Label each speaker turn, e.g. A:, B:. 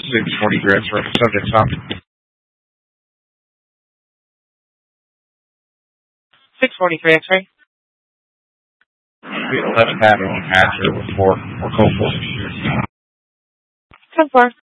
A: 643 X-ray. Subject stop.
B: 643 X-ray.
A: Left pattern on Hatcher with 4 or code 4.
B: 10-4.